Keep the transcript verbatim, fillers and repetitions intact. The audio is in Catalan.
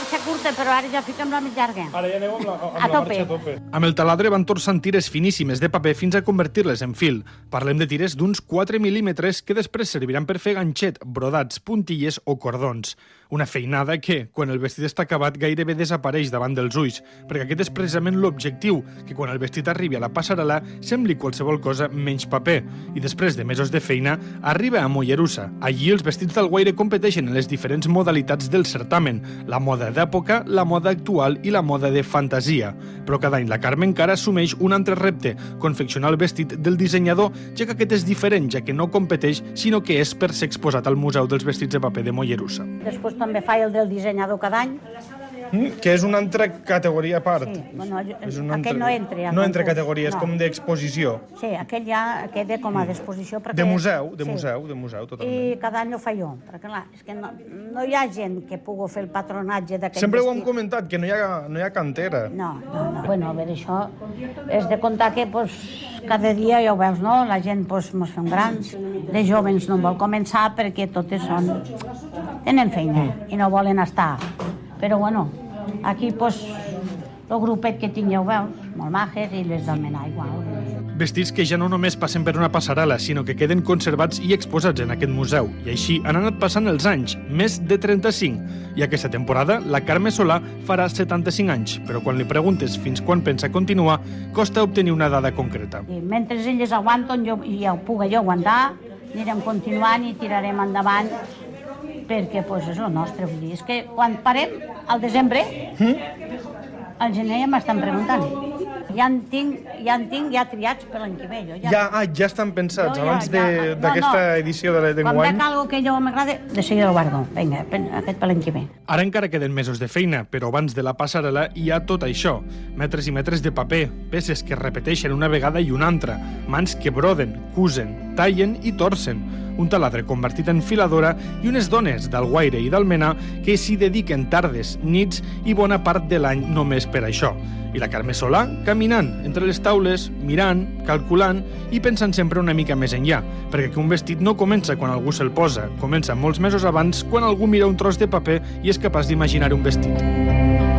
marxa curta, però ara ja fiquem la més llarga. Ara ja aneu amb la, amb A la tope. marxa a tope. Amb el taladre van torçant tires finíssimes de paper fins a convertir-les en fil. Parlem de tires d'uns quatre mil·límetres que després serviran per fer ganxet, brodats, puntilles o cordons. Una feinada que, quan el vestit està acabat, gairebé desapareix davant dels ulls, perquè aquest és precisament l'objectiu, que quan el vestit arribi a la passarel·la sembli qualsevol cosa menys paper. I després de mesos de feina, arriba a Mollerussa. Allí els vestits d'Alguaire competeixen en les diferents modalitats del certamen, la moda d'època, la moda actual i la moda de fantasia. Però cada any la Carme encara assumeix un altre repte, confeccionar el vestit del dissenyador, ja que aquest és diferent, ja que no competeix, sinó que és per ser exposat al Museu dels Vestits de Paper de Mollerussa. Després també fa el del dissenyador cada any. Mm, que és una altra categoria a part. Sí, bueno, És una aquell no entra. No entra categoria, és com d'exposició. Sí, aquell ja queda com a d'exposició. De museu, de museu, de museu, totalment. I cada any ho fa jo, perquè clar, és que no, no hi ha gent que pugui fer el patronatge d'aquest vestit. Sempre ho hem comentat, que no hi ha, no hi ha cantera. No, no, no. Bueno, a veure, això és de comptar que pues, cada dia, ja ho veus, no? La gent pues, mos fem grans, de jovens no vol començar perquè totes són... tenen feina i no volen estar. Però bueno, aquí pues, el grupet que tinc ja ho veus, molt majes, i les del Menà igual. Vestits que ja no només passen per una passarel·la, sinó que queden conservats i exposats en aquest museu. I així han anat passant els anys, més de trenta-cinc. I aquesta temporada, la Carme Solà farà setanta-cinc anys, però quan li preguntes fins quan pensa continuar, costa obtenir una dada concreta. I mentre elles aguanten jo, i ja ho pugui jo aguantar, anirem continuant i tirarem endavant, perquè pues, és el nostre. Vull dir, és que quan parem, al desembre, mm? al gener ja m'estan preguntant. Ja en tinc, ja en tinc ja triats per l'any que ve. Jo ja, Ja, ah, ja estan pensats, Jo ja- abans ja- de- no, d'aquesta no. edició de Quan d'enguany. veig algo que jo m'agrada, de seguida ho guardo. Vinga, pen- aquest per l'any que ve. Ara encara queden mesos de feina, però abans de la passarel·la hi ha tot això. Metres i metres de paper, peces que es repeteixen una vegada i una altra, mans que broden, cusen, tallen i torcen, un taladre convertit en filadora i unes dones d'Alguaire i d'Almenar que s'hi dediquen tardes, nits i bona part de l'any només per això. I la Carme Solà caminant entre les taules, mirant, calculant i pensant sempre una mica més enllà, perquè que un vestit no comença quan algú se'l posa, comença molts mesos abans quan algú mira un tros de paper i és capaç d'imaginar un vestit.